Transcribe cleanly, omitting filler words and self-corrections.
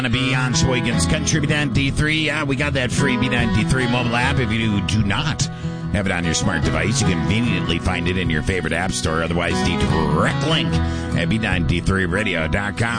to be on Sheboygan's Country B93. Yeah, we got that free B93 mobile app. If you do not have it on your smart device, you can conveniently find it in your favorite app store. Otherwise, the direct link at B93radio.com.